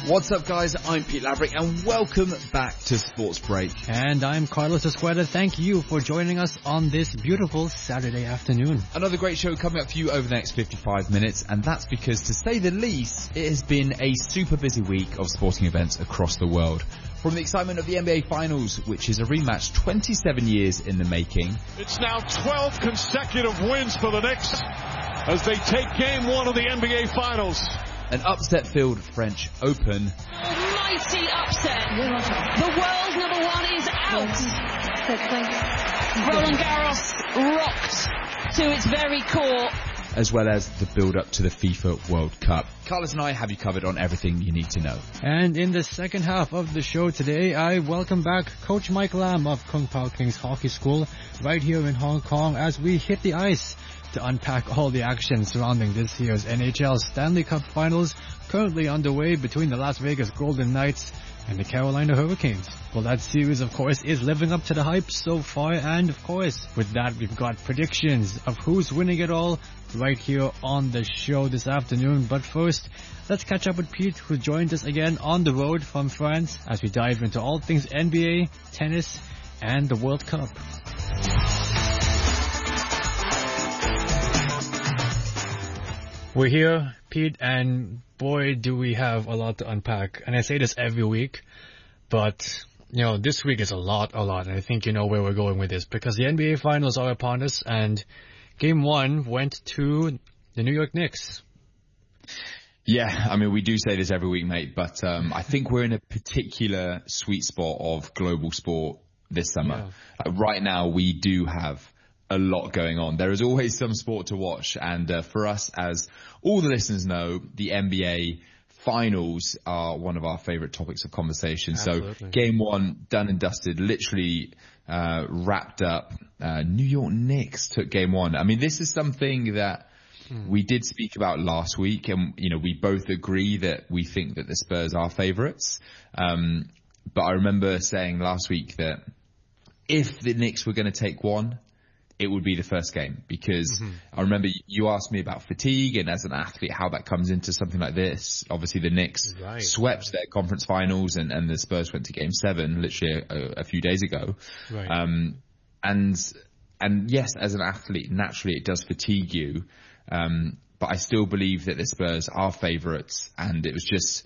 What's up, guys? I'm Pete Laverick, and welcome back to Sports Break. And I'm Carlos Escueda. Thank you for joining us on this beautiful Saturday afternoon. Another great show coming up for you over the next 55 minutes, and that's because, to say the least, it has been a super busy week of sporting events across the world. From the excitement of the NBA Finals, which is a rematch 27 years in the making. It's now 12 consecutive wins for the Knicks as they take Game 1 of the NBA Finals. An upset-filled French Open. Mighty upset. The world number one is out. Roland Garros rocked to its very core. As well as the build-up to the FIFA World Cup. Carlos and I have you covered on everything you need to know. And in the second half of the show today, I welcome back Coach Mike Lam of Kung Pao Kings Hockey School right here in Hong Kong as we hit the ice to unpack all the action surrounding this year's NHL Stanley Cup Finals, currently underway between the Las Vegas Golden Knights and the Carolina Hurricanes. Well, that series, of course, is living up to the hype so far, and of course, with that, we've got predictions of who's winning it all right here on the show this afternoon. But first, let's catch up with Pete, who joined us again on the road from France as we dive into all things NBA, tennis, and the World Cup. We're here, Pete, and boy, do we have a lot to unpack. And I say this every week, but, you know, this week is a lot. And I think you know where we're going with this, because the NBA Finals are upon us, and Game 1 went to the New York Knicks. Yeah, I mean, we do say this every week, mate, but I think we're in a particular sweet spot of global sport this summer. Yeah. Right now, we do have a lot going on. There is always some sport to watch, and for us, as all the listeners know, the NBA Finals are one of our favourite topics of conversation. Absolutely. So Game 1 done and dusted, literally wrapped up. New York Knicks took Game 1. I mean, this is something that we did speak about last week, and you know, we both agree that we think that the Spurs are favourites. But I remember saying last week that if the Knicks were going to take one, it would be the first game, because I remember you asked me about fatigue and as an athlete how that comes into something like this. Obviously the Knicks swept their conference finals and the Spurs went to Game 7 literally a few days ago. Right. And yes, as an athlete, naturally it does fatigue you. But I still believe that the Spurs are favourites, and it was just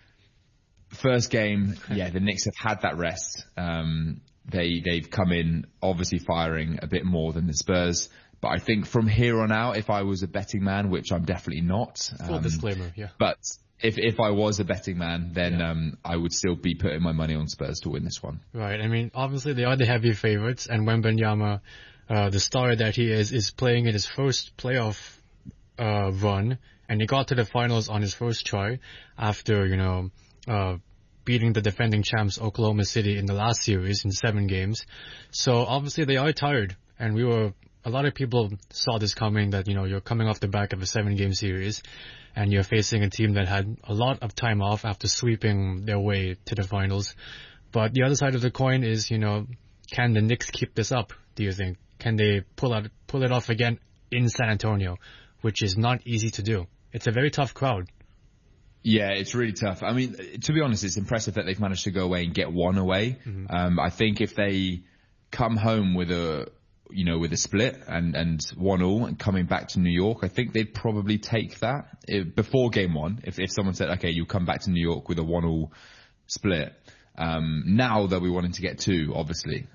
first game. Yeah, the Knicks have had that rest. They've come in obviously firing a bit more than the Spurs. But I think from here on out, if I was a betting man, which I'm definitely not. Full disclaimer, yeah. But if I was a betting man, then I would still be putting my money on Spurs to win this one. Right. I mean, obviously they are the heavy favourites, and Wembanyama, the star that he is playing in his first playoff run, and he got to the finals on his first try after, beating the defending champs Oklahoma City in the last series in 7 games. So obviously they are tired, and a lot of people saw this coming, that, you're coming off the back of a 7-game series and you're facing a team that had a lot of time off after sweeping their way to the finals. But the other side of the coin is, can the Knicks keep this up, do you think? Can they pull it off again in San Antonio, which is not easy to do? It's a very tough crowd. Yeah, it's really tough. I mean, to be honest, it's impressive that they've managed to go away and get one away. I think if they come home with a split and 1-1 and coming back to New York, I think they'd probably take that before Game 1. If someone said, okay, you come back to New York with a 1-1 split, now they'll be wanting to get 2, obviously.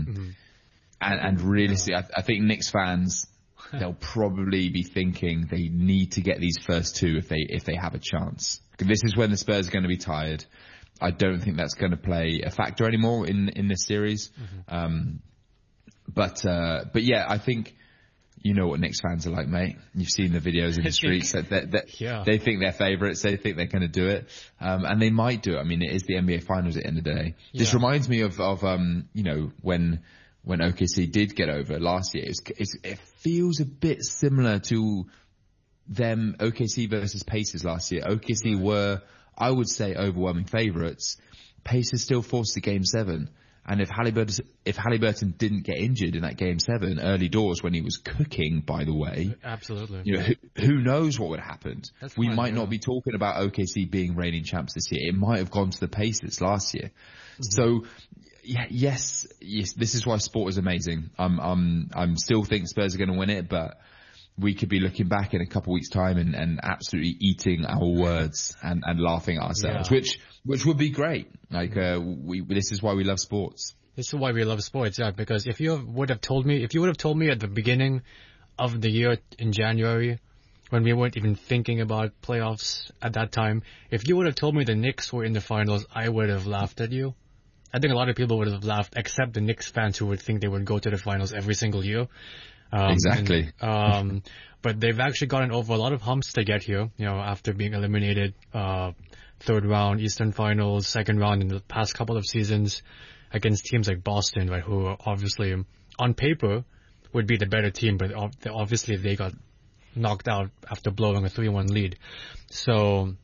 And realistically, I think Knicks fans, they'll probably be thinking they need to get these first 2 if they have a chance. This is when the Spurs are going to be tired. I don't think that's going to play a factor anymore in this series. But yeah, I think you know what Knicks fans are like, mate. You've seen the videos in the streets. They think they're favourites. They think they're going to do it, and they might do it. I mean, it is the NBA Finals at the end of the day. Yeah. This reminds me of when OKC did get over last year. It feels a bit similar to them, OKC versus Pacers last year. OKC were, I would say, overwhelming favourites. Pacers still forced to Game 7. And if Haliburton didn't get injured in that Game 7 early doors when he was cooking, by the way, absolutely, who knows what would have happened? We might not be talking about OKC being reigning champs this year. It might have gone to the Pacers last year. Mm-hmm. So, yes, this is why sport is amazing. I'm still think Spurs are going to win it, but we could be looking back in a couple of weeks' time and absolutely eating our words and laughing at ourselves, which would be great. Like, this is why we love sports. This is why we love sports, yeah, because if you would have told me at the beginning of the year in January, when we weren't even thinking about playoffs at that time, if you would have told me the Knicks were in the finals, I would have laughed at you. I think a lot of people would have laughed, except the Knicks fans who would think they would go to the finals every single year. Exactly. But they've actually gotten over a lot of humps to get here, after being eliminated, third round, Eastern Finals, second round in the past couple of seasons against teams like Boston, right, who are obviously, on paper, would be the better team, but obviously they got knocked out after blowing a 3-1 lead. So,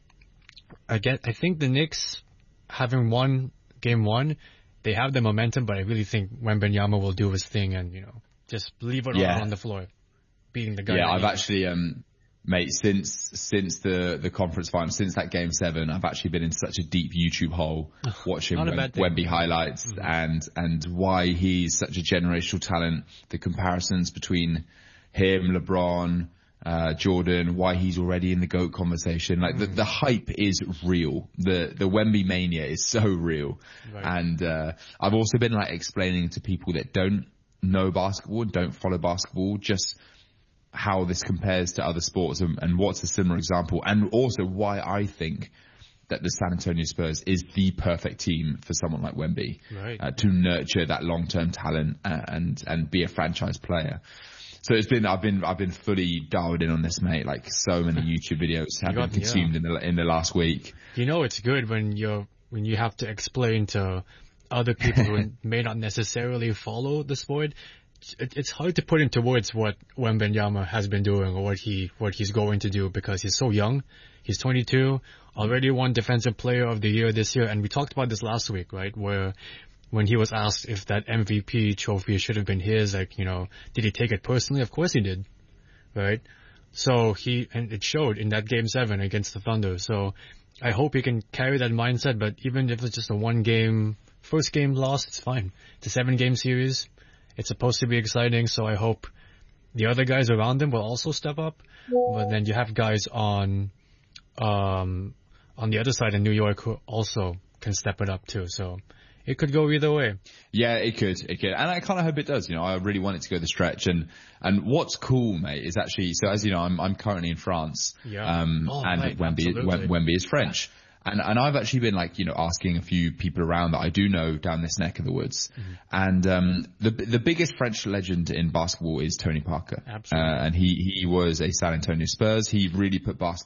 I think the Knicks, having won Game 1, they have the momentum, but I really think Wembanyama will do his thing and, just leave it all on the floor, beating the guy. Yeah, I've actually, mate, since the conference final, since that Game 7, I've actually been in such a deep YouTube hole watching Wemby highlights and why he's such a generational talent. The comparisons between him, LeBron, Jordan, why he's already in the GOAT conversation. Like the hype is real. The Wemby mania is so real. Right. And I've also been like explaining to people that don't know basketball and don't follow basketball just how this compares to other sports and what's a similar example, and also why I think that the San Antonio Spurs is the perfect team for someone like Wemby, right, to nurture that long-term talent and be a franchise player. So I've been fully dialed in on this, mate. Like so many YouTube videos have been consumed in the last week. It's good when you have to explain to other people who may not necessarily follow the sport. It's hard to put into words what Wembanyama has been doing or what he's going to do because he's so young. He's 22, already won Defensive Player of the Year this year, and we talked about this last week, right? Where when he was asked if that MVP trophy should have been his, did he take it personally? Of course he did, right? So and it showed in that Game 7 against the Thunder. So I hope he can carry that mindset, but even if it's just a first game loss, it's fine. It's a 7-game series. It's supposed to be exciting, so I hope the other guys around him will also step up. But then you have guys on the other side in New York who also can step it up too. So it could go either way. Yeah, it could. And I kind of hope it does. I really want it to go the stretch. And what's cool, mate, is actually, so as you know, I'm currently in France. Yeah. And Wemby is French. And I've actually been asking a few people around that I do know down this neck of the woods. Mm-hmm. And the biggest French legend in basketball is Tony Parker. Absolutely. And he was a San Antonio Spurs. He really put